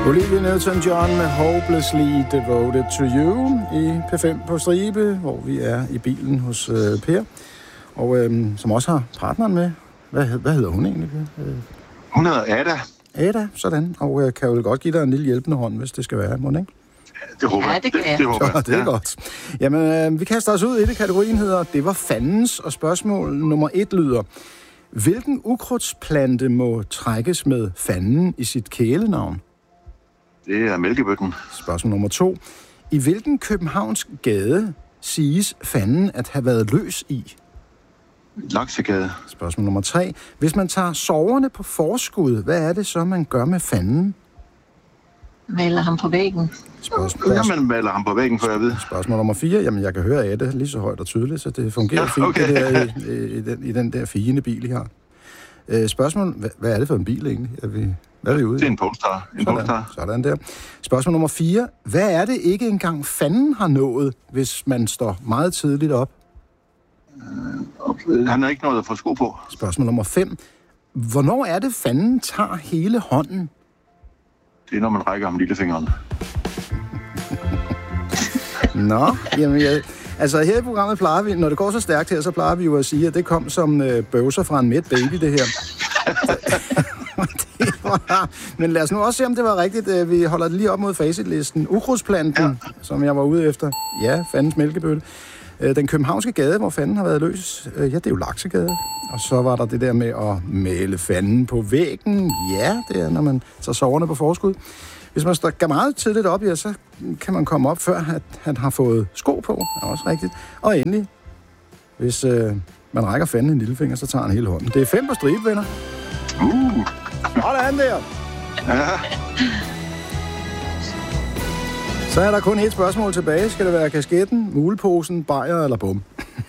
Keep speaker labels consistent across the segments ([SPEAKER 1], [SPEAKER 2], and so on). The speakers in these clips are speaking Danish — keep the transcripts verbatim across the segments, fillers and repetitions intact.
[SPEAKER 1] Olivia Newton-John med Hopelessly Devoted to You i P fem på Stribe, hvor vi er i bilen hos øh, Per, og øh, som også har partneren med. Hvad, hvad hedder hun egentlig? Øh,
[SPEAKER 2] hun hedder Ada.
[SPEAKER 1] Ada, sådan. Og øh, kan jo godt give dig en lille hjælpende hånd, hvis det skal være, må det ikke?
[SPEAKER 2] Det håber jeg.
[SPEAKER 3] Ja, det kan jeg.
[SPEAKER 2] Det, det håber jeg.
[SPEAKER 1] Så, det er ja. Godt. Jamen, øh, vi kaster os ud i det. Kategorien hedder Det var fandens, og spørgsmål nummer et lyder: hvilken ukrudtsplante må trækkes med fanden i sit kælenavn?
[SPEAKER 2] Det er mælkebøtten.
[SPEAKER 1] Spørgsmål nummer to: i hvilken københavnsk gade siges fanden at have været løs i?
[SPEAKER 2] Laksegade.
[SPEAKER 1] Spørgsmål nummer tre: hvis man tager soverne på forskud, hvad er det så, man gør med fanden?
[SPEAKER 3] Maler ham på væggen.
[SPEAKER 1] Spørgsmål,
[SPEAKER 2] Ja, man maler ham på væggen, for jeg ved.
[SPEAKER 1] spørgsmål nummer fire: jamen, jeg kan høre af det lige så højt og tydeligt, så det fungerer
[SPEAKER 2] Ja,
[SPEAKER 1] fint
[SPEAKER 2] okay.
[SPEAKER 1] det der, i, i, den, i den der fine bil, I har. Øh, spørgsmål: hvad, hvad er det for en bil egentlig? Er vi, hvad er vi ude i?
[SPEAKER 2] Det er en Polestar. En
[SPEAKER 1] Sådan,
[SPEAKER 2] Polestar.
[SPEAKER 1] sådan der. Spørgsmål nummer fire: hvad er det ikke engang fanden har nået, hvis man står meget tidligt op?
[SPEAKER 2] Han har ikke noget at få sko på.
[SPEAKER 1] Spørgsmål nummer fem: hvornår er det fanden tager hele hånden?
[SPEAKER 2] Det er, når man rækker ham lillefingeren.
[SPEAKER 1] Nå, jamen jeg, altså her i programmet plejer vi, når det går så stærkt her, så plejer vi jo at sige, at det kom som øh, bøvser fra en mæt baby, det her. det var, men lad os nu også se, om det var rigtigt. Vi holder det lige op mod facitlisten. Ukrudtsplanten, ja. Som jeg var ude efter. Ja, fandens mælkebøtte. Den københavnske gade, hvor fanden har været løs, ja, det er jo Laksegade. Og så var der det der med at male fanden på væggen. Ja, det er, når man tager soverne på forskud. Hvis man står meget tidligt op, ja, så kan man komme op, før at han har fået sko på. Det er også rigtigt. Og endelig, hvis øh, man rækker fanden en lillefinger, så tager han hele hånden. Det er fem på stribe, venner.
[SPEAKER 2] Uh.
[SPEAKER 1] Sådan der.
[SPEAKER 2] Ja.
[SPEAKER 1] Så er der kun et spørgsmål tilbage. Skal det være kasketten, muleposen, bajer eller bum?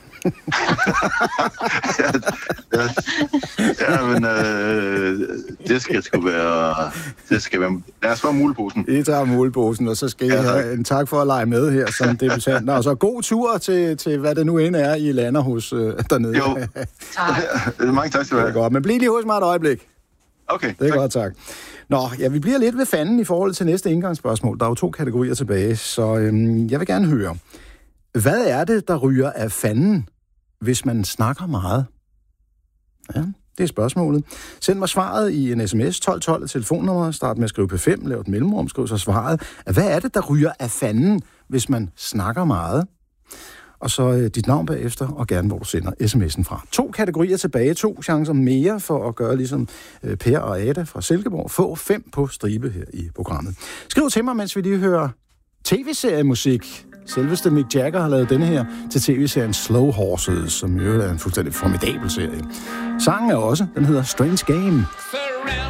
[SPEAKER 2] ja, ja, ja, men øh, det skal sgu være... Det skal være... Lad os få muleposen.
[SPEAKER 1] I tager muleposen, og så skal I
[SPEAKER 2] ja,
[SPEAKER 1] have en tak for at lege med her som debutant. Og så god tur til, til, hvad det nu end er, I lander hos øh, dernede.
[SPEAKER 2] Jo, tak. Mange tak skal du have.
[SPEAKER 1] Det er godt, men bliv lige hos mig et øjeblik.
[SPEAKER 2] Okay,
[SPEAKER 1] det er
[SPEAKER 2] tak.
[SPEAKER 1] godt, tak. Nå, ja, vi bliver lidt ved fanden i forhold til næste indgangsspørgsmål. Der er jo to kategorier tilbage, så øhm, jeg vil gerne høre. Hvad er det, der ryger af fanden, hvis man snakker meget? Ja, det er spørgsmålet. Send mig svaret i en sms tolv tolv af telefonnummeret. Start med at skrive P fem, lav et mellemrum, skriv så svaret. Hvad er det, der ryger af fanden, hvis man snakker meget? Og så øh, dit navn bagefter, og gerne hvor du sender sms'en fra. To kategorier tilbage, to chancer mere for at gøre ligesom øh, Per og Ada fra Silkeborg. Få fem på stribe her i programmet. Skriv til mig, mens vi lige hører tv-seriemusik. Selveste Mick Jagger har lavet denne her til tv-serien Slow Horses, som jo er en fuldstændig formidabel serie. Sangen er også, den hedder Strange Game.